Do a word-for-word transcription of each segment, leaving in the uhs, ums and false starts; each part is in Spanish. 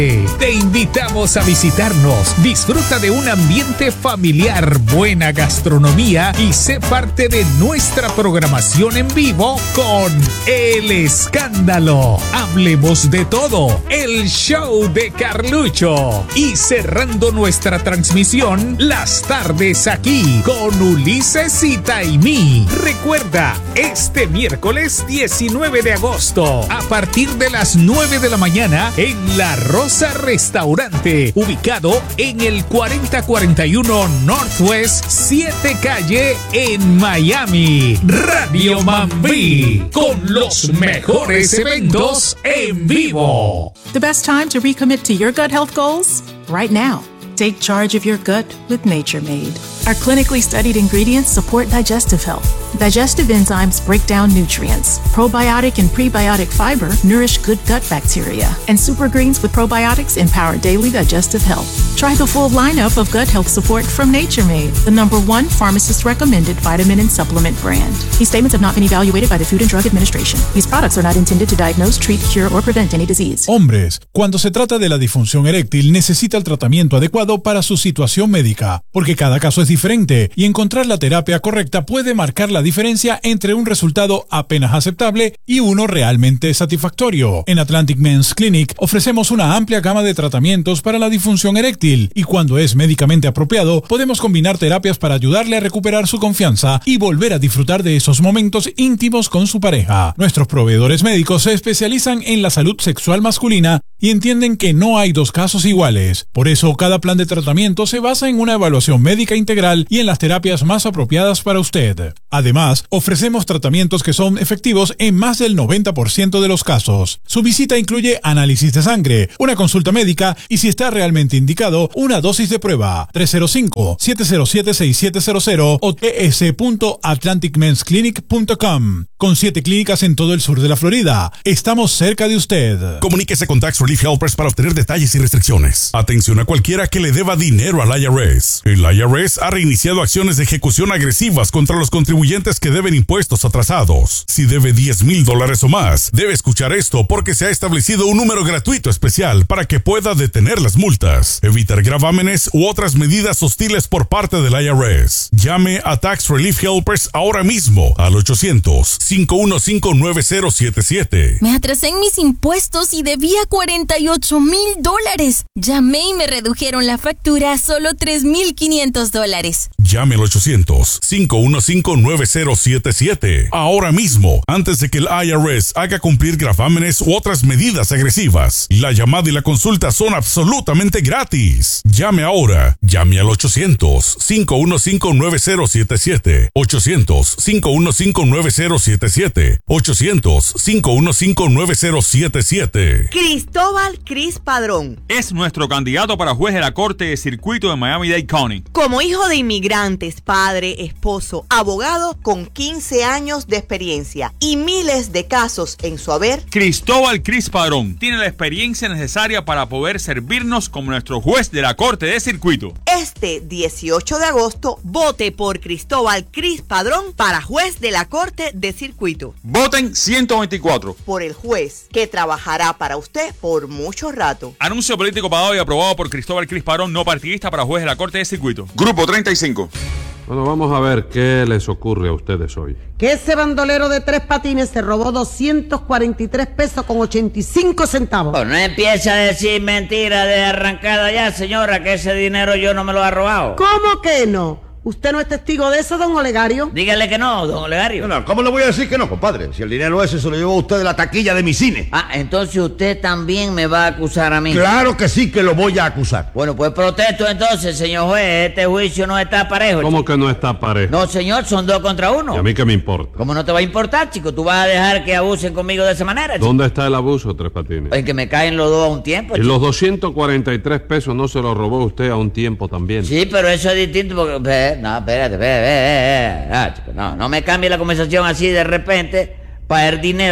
Te invitamos a visitarnos. Disfruta de un ambiente familiar, buena gastronomía y sé parte de nuestra programación en vivo con El Escándalo. Hablemos de todo, el show de Carlucho. Y cerrando nuestra transmisión, las tardes aquí con Ulises y Taimí. Recuerda, este miércoles diecinueve de agosto, a partir de las nueve de la mañana, en La Rosa Restaurante, ubicado en el cuarenta cuarenta y uno Northwest siete Calle en Miami. Radio Mambí, con los mejores eventos en vivo. The best time to recommit to your gut health goals? Right now. Take charge of your gut with Nature Made. Our clinically studied ingredients support digestive health. Digestive enzymes break down nutrients. Probiotic and prebiotic fiber nourish good gut bacteria. And super greens with probiotics empower daily digestive health. Try the full lineup of gut health support from Nature Made, the number one pharmacist-recommended vitamin and supplement brand. These statements have not been evaluated by the Food and Drug Administration. These products are not intended to diagnose, treat, cure, or prevent any disease. Hombres, cuando se trata de la disfunción eréctil, necesita el tratamiento adecuado para su situación médica, porque cada caso es diferente y encontrar la terapia correcta puede marcar la diferencia entre un resultado apenas aceptable y uno realmente satisfactorio. En Atlantic Men's Clinic ofrecemos una amplia gama de tratamientos para la disfunción eréctil y cuando es médicamente apropiado podemos combinar terapias para ayudarle a recuperar su confianza y volver a disfrutar de esos momentos íntimos con su pareja. Nuestros proveedores médicos se especializan en la salud sexual masculina y entienden que no hay dos casos iguales. Por eso cada plan de tratamiento se basa en una evaluación médica integral y en las terapias más apropiadas para usted. Además, ofrecemos tratamientos que son efectivos en más del noventa por ciento de los casos. Su visita incluye análisis de sangre, una consulta médica y, si está realmente indicado, una dosis de prueba. tres cero cinco, siete cero siete, seis siete cero cero o t s punto atlantic mens clinic punto com. Con siete clínicas en todo el sur de la Florida, estamos cerca de usted. Comuníquese con Tax Relief Helpers para obtener detalles y restricciones. Atención a cualquiera que le deba dinero al I R S. El I R S ha reiniciado acciones de ejecución agresivas contra los contribuyentes que deben impuestos atrasados. Si debe diez mil dólares o más, debe escuchar esto porque se ha establecido un número gratuito especial para que pueda detener las multas, evitar gravámenes u otras medidas hostiles por parte del I R S. Llame a Tax Relief Helpers ahora mismo al ochocientos, cinco uno cinco, nueve cero siete siete. Me atrasé en mis impuestos y debía cuarenta y ocho mil dólares. Llamé y me redujeron la factura a solo tres mil quinientos dólares. Llame al ochocientos, cinco uno cinco, nueve cero siete siete. Ahora mismo, antes de que el I R S haga cumplir gravámenes u otras medidas agresivas. La llamada y la consulta son absolutamente gratis. Llame ahora. Llame al ochocientos, cinco uno cinco, nueve cero siete siete. ochocientos, cinco uno cinco, nueve cero siete siete. ochocientos, cinco uno cinco, nueve cero siete siete. Cristóbal Cris Padrón es nuestro candidato para juez de la Corte de Circuito de Miami-Dade County. Como hijo de inmigrantes, padre, esposo, abogado con quince años de experiencia y miles de casos en su haber, Cristóbal Cris Padrón tiene la experiencia necesaria para poder servirnos como nuestro juez de la Corte de Circuito. Este dieciocho de agosto, vote por Cristóbal Cris Padrón para juez de la Corte de Circuito. Voten ciento veinticuatro. Por el juez que trabajará para usted por mucho rato. Anuncio político pagado y aprobado por Cristóbal Cris Padrón, no partidista, para juez de la Corte de Circuito. Grupo treinta y cinco. Bueno, vamos a ver qué les ocurre a ustedes hoy. Que ese bandolero de tres patines se robó doscientos cuarenta y tres pesos con ochenta y cinco centavos. Pues no empieza a decir mentira de arrancada ya, señora, que ese dinero yo no me lo he robado. ¿Cómo que no? ¿Usted no es testigo de eso, don Olegario? Dígale que no, don Olegario. No, no, ¿cómo le voy a decir que no, compadre? Si el dinero ese se lo llevó usted de la taquilla de mi cine. Ah, entonces usted también me va a acusar a mí. Claro que sí que lo voy a acusar. Bueno, pues protesto entonces, señor juez. Este juicio no está parejo. ¿Cómo chico? que no está parejo? No, señor, son dos contra uno. ¿Y a mí qué me importa? ¿Cómo no te va a importar, chico? ¿Tú vas a dejar que abusen conmigo de esa manera, chico? ¿Dónde está el abuso, Tres Patines? En que me caen los dos a un tiempo, Y chico. los doscientos cuarenta y tres pesos no se los robó usted a un tiempo también. Sí, pero eso es distinto porque... No, espérate, espérate. Eh, eh, eh. Ah, chico, no, no me cambie la conversación así de repente para el dinero,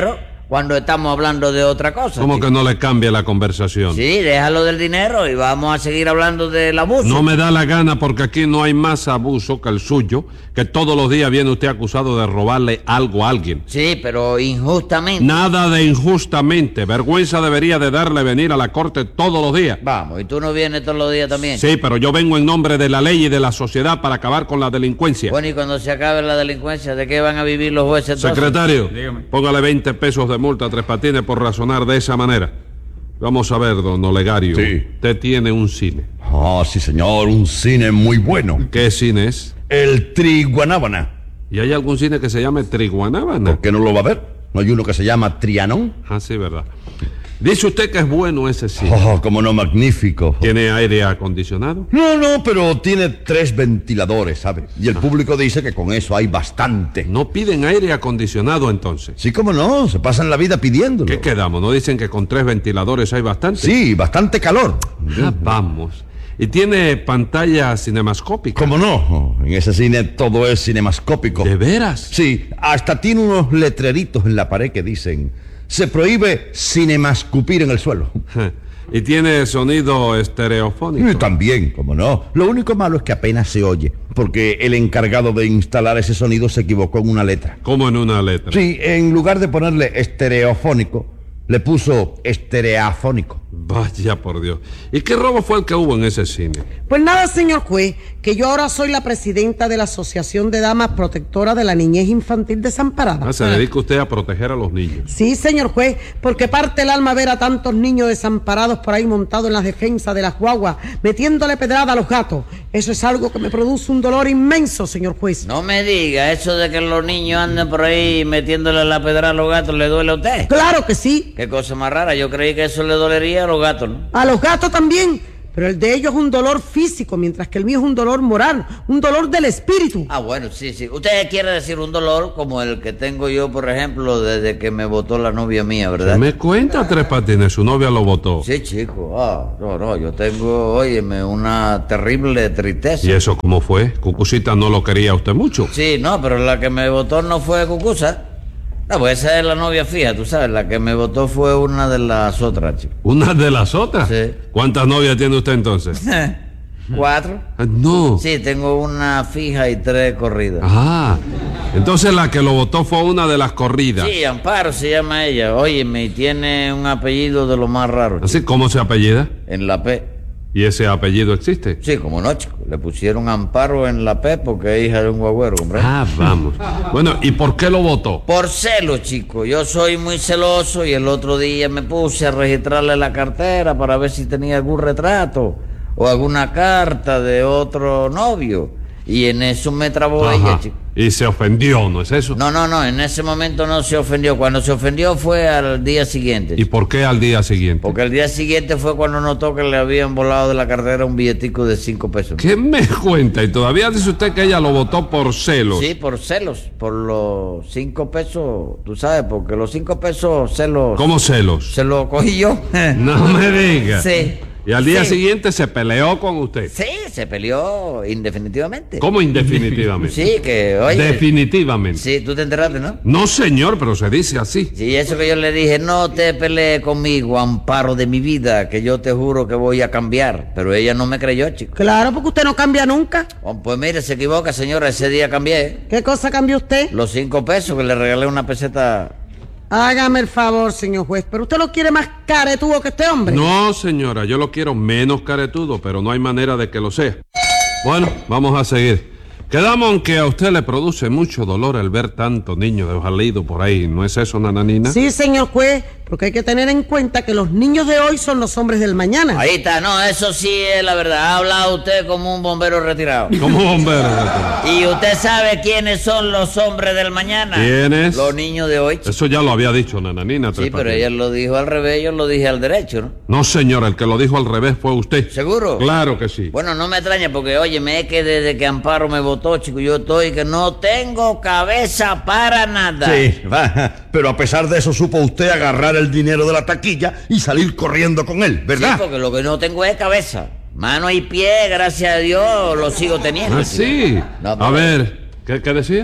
cuando estamos hablando de otra cosa. ¿Cómo chico? que no le cambie la conversación? Sí, déjalo del dinero y vamos a seguir hablando del abuso. No me da la gana porque aquí no hay más abuso que el suyo, que todos los días viene usted acusado de robarle algo a alguien. Sí, pero injustamente. Nada de injustamente. Vergüenza debería de darle venir a la corte todos los días. Vamos, ¿y tú no vienes todos los días también? Sí, pero yo vengo en nombre de la ley y de la sociedad para acabar con la delincuencia. Bueno, y cuando se acabe la delincuencia, ¿de qué van a vivir los jueces entonces? Secretario, Dígame. póngale veinte pesos de multa a Tres Patines por razonar de esa manera. Vamos a ver, don Olegario. Sí. Usted tiene un cine. Ah, sí, señor, un cine muy bueno. ¿Qué cine es? El Triguanábana. ¿Y hay algún cine que se llame Triguanábana? ¿Por qué no lo va a ver? ¿No hay uno que se llama Trianón? Ah, sí, verdad. Dice usted que es bueno ese cine. Oh, cómo no, magnífico. ¿Tiene aire acondicionado? No, no, pero tiene tres ventiladores, ¿sabe? Y el público dice que con eso hay bastante. No piden aire acondicionado entonces. Sí, cómo no, se pasan la vida pidiéndolo. ¿Qué quedamos? ¿No dicen que con tres ventiladores hay bastante? Sí, bastante calor. Ah, vamos. ¿Y tiene pantalla cinemascópica? ¿Cómo no? En ese cine todo es cinemascópico. ¿De veras? Sí, hasta tiene unos letreritos en la pared que dicen: se prohíbe cinemascupir en el suelo. ¿Y tiene sonido estereofónico? Y también, como no. Lo único malo es que apenas se oye, porque el encargado de instalar ese sonido se equivocó en una letra. ¿Cómo en una letra? Sí, en lugar de ponerle estereofónico, le puso estereafónico. Vaya por Dios. ¿Y qué robo fue el que hubo en ese cine? Pues nada, señor juez, que yo ahora soy la presidenta de la Asociación de Damas Protectoras de la Niñez Infantil Desamparada. Ah, se dedica usted a proteger a los niños. Sí, señor juez, porque parte el alma ver a tantos niños desamparados por ahí montados en las defensas de las guaguas, metiéndole pedrada a los gatos. Eso es algo que me produce un dolor inmenso, señor juez. No me diga, eso de que los niños anden por ahí metiéndole la pedrada a los gatos, ¿le duele a usted? Claro que sí. Qué cosa más rara, yo creí que eso le dolería a los gatos, ¿no? A los gatos también, pero el de ellos es un dolor físico, mientras que el mío es un dolor moral, un dolor del espíritu. Ah, bueno, sí, sí. Usted quiere decir un dolor como el que tengo yo, por ejemplo, desde que me votó la novia mía, ¿verdad? Me cuenta, Tres Patines, su novia lo votó. Sí, chico. Ah, no, no, yo tengo, óyeme, una terrible tristeza. ¿Y eso cómo fue? Cucucita no lo quería a usted mucho. Sí, no, pero la que me votó no fue Cucusa. No, pues esa es la novia fija, tú sabes, la que me votó fue una de las otras, chico. ¿Una de las otras? Sí. ¿Cuántas novias tiene usted entonces? ¿Cuatro? Ah, no. Sí, tengo una fija y tres corridas. Ah, entonces la que lo votó fue una de las corridas. Sí, Amparo se llama ella. Óyeme, y tiene un apellido de lo más raro. ¿Así cómo se apellida? En la P. ¿Y ese apellido existe? Sí, como no, chico. Le pusieron Amparo en la P porque es hija de un guagüero, hombre. Ah, vamos. Bueno, ¿y por qué lo votó? Por celo, chico. Yo soy muy celoso y el otro día me puse a registrarle la cartera para ver si tenía algún retrato o alguna carta de otro novio. Y en eso me trabó Ajá. ella, chico. Y se ofendió, ¿no es eso? No, no, no. En ese momento no se ofendió. Cuando se ofendió fue al día siguiente. ¿Y por qué al día siguiente? Porque el día siguiente fue cuando notó que le habían volado de la cartera un billetico de cinco pesos. ¿Qué me cuenta? Y todavía dice usted que ella lo votó por celos. Sí, por celos. Por los cinco pesos, tú sabes, porque los cinco pesos celos... ¿Cómo celos? Se lo cogí yo. No me diga. Sí. Y al día Sí. siguiente se peleó con usted. Sí, se peleó indefinitivamente. ¿Cómo indefinitivamente? Sí, que oye... Definitivamente. Sí, tú te enteraste, ¿no? No, señor, pero se dice así. Sí, eso que yo le dije, no te pelees conmigo, Amparo de mi vida, que yo te juro que voy a cambiar. Pero ella no me creyó, chico. Claro, porque usted no cambia nunca. Oh, pues mire, se equivoca, señora, ese día cambié. ¿Qué cosa cambió usted? Los cinco pesos que le regalé una peseta... Hágame el favor, señor juez, pero usted lo quiere más caretudo que este hombre. No, señora, yo lo quiero menos caretudo, pero no hay manera de que lo sea. Bueno, vamos a seguir. Quedamos en que a usted le produce mucho dolor el ver tanto niño desvalido por ahí, ¿no es eso, nananina? Sí, señor juez, porque hay que tener en cuenta que los niños de hoy son los hombres del mañana. Ahí está, no, eso sí es la verdad. Ha hablado usted como un bombero retirado. Como bombero. ¿Y usted sabe quiénes son los hombres del mañana? ¿Quiénes? Los niños de hoy, chico. Eso ya lo había dicho nananina. Tres Sí, pero Patines. ella lo dijo al revés, yo lo dije al derecho, ¿no? No, señor, el que lo dijo al revés fue usted. ¿Seguro? Claro que sí. Bueno, no me extraña porque, oye, me es que desde que Amparo me votó, chico, yo estoy que no tengo cabeza para nada. Sí, va. Pero a pesar de eso supo usted agarrar el dinero de la taquilla y salir corriendo con él, ¿verdad? Sí, porque lo que no tengo es cabeza. Mano y pie, gracias a Dios, lo sigo teniendo. Ah, chico. sí. No, A pero- ver, ¿qué, qué decía?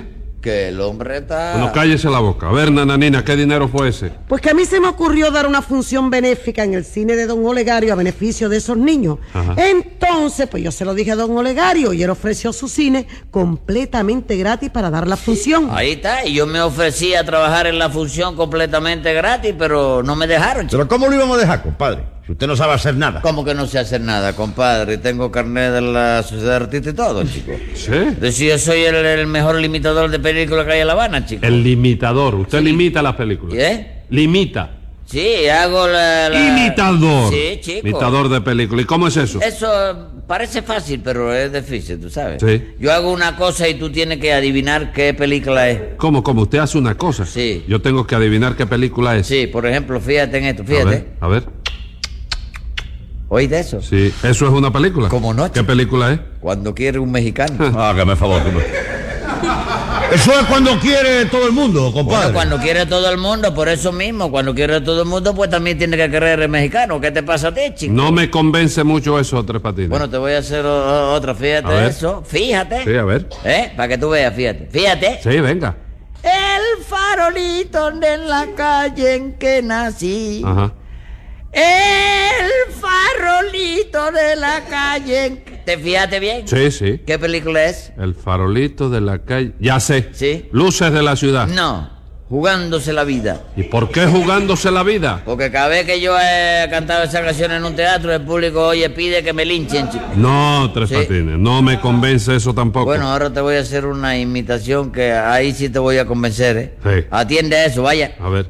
Que el hombre está... Bueno, cállese la boca. A ver, nananina, ¿qué dinero fue ese? Pues que a mí se me ocurrió dar una función benéfica en el cine de Don Olegario a beneficio de esos niños. Ajá. Entonces, pues yo se lo dije a Don Olegario y él ofreció su cine completamente gratis para dar la función. Ahí está, y yo me ofrecí a trabajar en la función completamente gratis, pero no me dejaron, chico. ¿Pero cómo lo íbamos a dejar, compadre? Si usted no sabe hacer nada. ¿Cómo que no sé hacer nada, compadre? Tengo carnet de la Sociedad de Artistas y todo, chico. ¿Sí? Entonces yo soy el, el mejor limitador de películas que hay en La Habana, chico. El limitador. Usted Sí. limita las películas. ¿Qué? Limita. Sí, hago la... la- Imitador. Sí, chico. Imitador de películas. ¿Y cómo es eso? Eso parece fácil, pero es difícil, tú sabes. Sí. Yo hago una cosa y tú tienes que adivinar qué película es. ¿Cómo, cómo? Usted hace una cosa. Sí. Yo tengo que adivinar qué película es. Sí, por ejemplo, fíjate en esto, A fíjate. ver, a ver. ¿Oíste eso? Sí. ¿Eso es una película? ¿Cómo no, ¿Qué chico? película es? Cuando quiere un mexicano. Hágame favor. Eso es cuando quiere todo el mundo, compadre. Bueno, cuando quiere todo el mundo, por eso mismo, cuando quiere todo el mundo, pues también tiene que querer el mexicano. ¿Qué te pasa a ti, chico? No me convence mucho eso, Tres Patines. Bueno, te voy a hacer o- o- otra, A fíjate ver. eso. Fíjate. Sí, a ver. ¿Eh? Para que tú veas, fíjate. Fíjate. Sí, venga. El farolito de la calle en que nací. Ajá. El farolito de la calle en que... ¿Te fíjate bien? Sí, sí. ¿Qué película es? El farolito de la calle. Ya sé. Sí. Luces de la ciudad. No, jugándose la vida. ¿Y por qué jugándose la vida? Porque cada vez que yo he cantado esa canción en un teatro, el público, oye, pide que me linchen, chico. No, Tres Sí. Patines. No me convence eso tampoco. Bueno, ahora te voy a hacer una imitación que ahí sí te voy a convencer, ¿eh? Sí. Atiende a eso, vaya. A ver.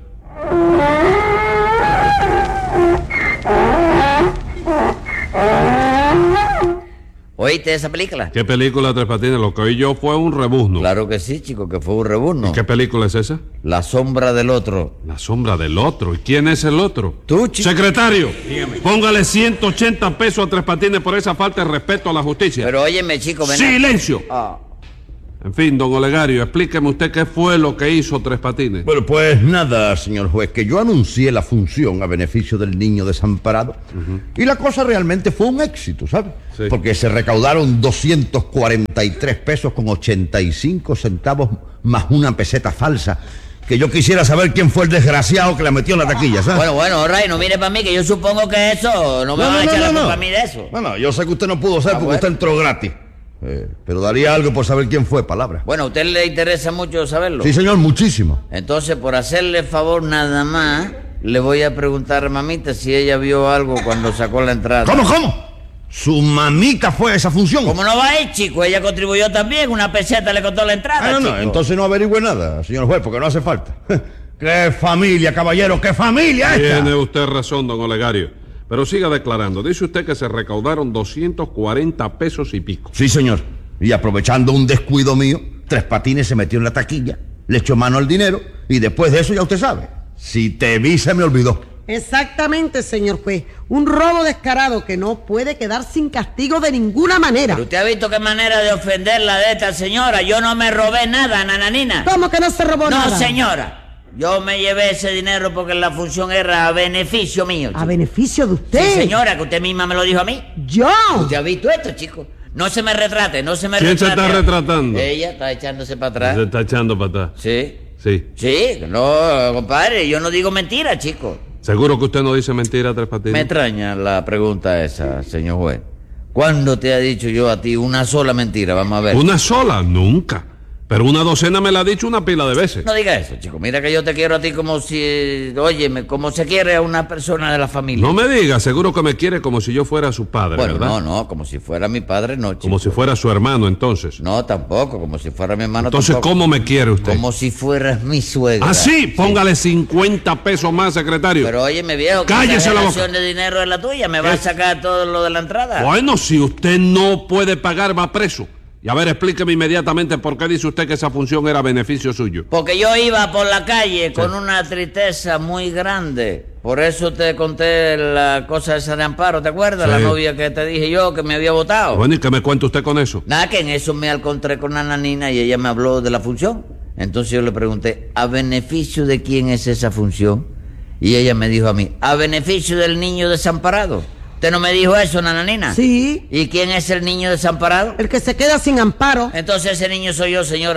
¿Oíste esa película? ¿Qué película, Tres Patines? Lo que oí yo fue un rebuzno. Claro que sí, chico, que fue un rebuzno. ¿Qué película es esa? La sombra del otro. La sombra del otro. ¿Y quién es el otro? Tú, chico. Secretario, póngale ciento ochenta pesos a Tres Patines por esa falta de respeto a la justicia. Pero óyeme, chico, ven. a- ¡Silencio! Ah. En fin, don Olegario, explíqueme usted qué fue lo que hizo Tres Patines. Bueno, pues nada, señor juez, que yo anuncié la función a beneficio del niño desamparado y la cosa realmente fue un éxito, ¿sabe? Sí. Porque se recaudaron doscientos cuarenta y tres pesos con ochenta y cinco centavos más una peseta falsa. Que yo quisiera saber quién fue el desgraciado que la metió en la taquilla, ¿sabes? Bueno, bueno, Ray, no mire para mí, que yo supongo que eso, no me van a echar la culpa a mí de eso. No, no, yo sé que usted no pudo ser Ah, porque bueno. usted entró gratis. Eh, pero daría algo por saber quién fue, palabra. Bueno, ¿a usted le interesa mucho saberlo? Sí, señor, muchísimo. Entonces, por hacerle favor nada más, le voy a preguntar a mamita si ella vio algo cuando sacó la entrada. ¿Cómo, cómo? ¿Su mamita fue a esa función? ¿Cómo no va a ir, chico? Ella contribuyó también, una peseta le costó la entrada, Ah, no, no, chico. entonces no averigüe nada, señor juez, porque no hace falta. ¡Qué familia, caballero! ¡Qué familia esta! Tiene usted razón, don Olegario. Pero siga declarando. Dice usted que se recaudaron doscientos cuarenta pesos y pico. Sí, señor. Y aprovechando un descuido mío, Tres Patines se metió en la taquilla, le echó mano al dinero y después de eso ya usted sabe. Si te vi, se me olvidó. Exactamente, señor juez. Un robo descarado que no puede quedar sin castigo de ninguna manera. Pero usted ha visto qué manera de ofenderla de esta señora. Yo no me robé nada, nananina. ¿Cómo que no se robó No, nada? señora. Yo me llevé ese dinero porque la función era a beneficio mío, chico. ¿A beneficio de usted? Sí, señora, que usted misma me lo dijo a mí. ¿Yo? ¿Usted ha visto esto, chico? No se me retrate, no se me ¿Quién se retrate. está retratando? Ella está echándose para atrás. Se está echando para atrás. Sí. Sí. Sí, no, compadre, yo no digo mentira, chico. ¿Seguro que usted no dice mentira, Tres Patines? Me extraña la pregunta esa, señor juez. ¿Cuándo te ha dicho yo a ti una sola mentira? Vamos a ver. ¿Una sola? Nunca. Pero una docena me la ha dicho una pila de veces. No diga eso, chico. Mira que yo te quiero a ti como si... Óyeme, como se quiere a una persona de la familia. No me diga, seguro que me quiere como si yo fuera su padre, Bueno, ¿verdad? no, no, como si fuera mi padre, no, chico. Como si fuera su hermano, entonces. No, tampoco, como si fuera mi hermano, Entonces, tampoco. ¿cómo me quiere usted? Como si fueras mi suegra. ¿Ah, sí? Póngale cincuenta pesos más, secretario. Pero óyeme, viejo, Cállese la boca. exageración de dinero es la tuya. ¿Me va a sacar todo lo de la entrada? Bueno, si usted no puede pagar, va preso. Y a ver, explíqueme inmediatamente por qué dice usted que esa función era beneficio suyo. Porque yo iba por la calle con una tristeza muy grande. Por eso te conté la cosa esa de Amparo, ¿te acuerdas? Sí. La novia que te dije yo que me había votado. Bueno, ¿y qué me cuenta usted con eso? Nada, que en eso me encontré con Ana Nina y ella me habló de la función. Entonces yo le pregunté, ¿a beneficio de quién es esa función? Y ella me dijo a mí, ¿a beneficio del niño desamparado? ¿Usted no me dijo eso, nananina? Sí. ¿Y quién es el niño desamparado? El que se queda sin amparo. Entonces ese niño soy yo, señora.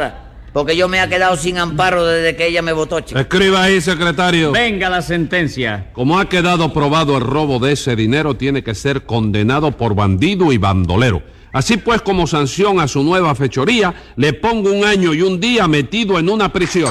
Porque yo me he quedado sin amparo desde que ella me votó, chico. Escriba ahí, secretario. Venga la sentencia. Como ha quedado probado el robo de ese dinero, tiene que ser condenado por bandido y bandolero. Así pues, como sanción a su nueva fechoría, le pongo un año y un día metido en una prisión.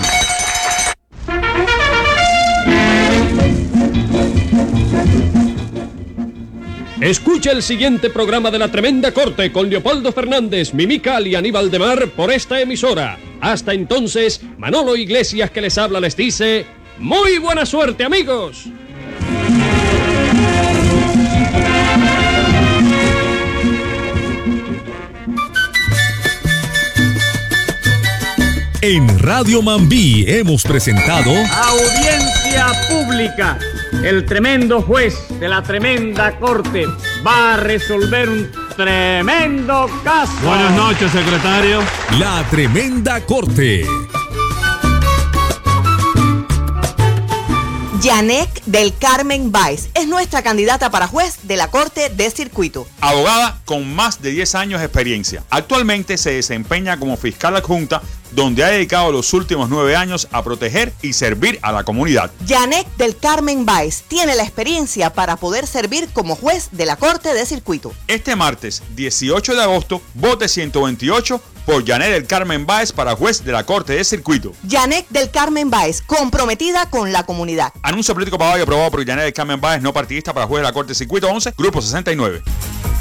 Escucha el siguiente programa de La Tremenda Corte con Leopoldo Fernández, Mimical y Aníbal de Mar por esta emisora. Hasta entonces, Manolo Iglesias, que les habla, les dice: ¡muy buena suerte, amigos! En Radio Mambí hemos presentado Audiencia pública. El tremendo juez de la tremenda corte va a resolver un tremendo caso. Buenas noches, secretario. La Tremenda Corte. Yanek del Carmen Báez es nuestra candidata para juez de la Corte de Circuito. Abogada con más de diez años de experiencia. Actualmente se desempeña como fiscal adjunta, donde ha dedicado los últimos nueve años a proteger y servir a la comunidad. Yanek del Carmen Báez tiene la experiencia para poder servir como juez de la Corte de Circuito. Este martes dieciocho de agosto, vote ciento veintiocho por Yanek del Carmen Báez para juez de la Corte de Circuito. Yanek del Carmen Báez, comprometida con la comunidad. Anuncio político pagado y aprobado por Yanek del Carmen Báez, no partidista, para juez de la Corte de Circuito once, Grupo sesenta y nueve.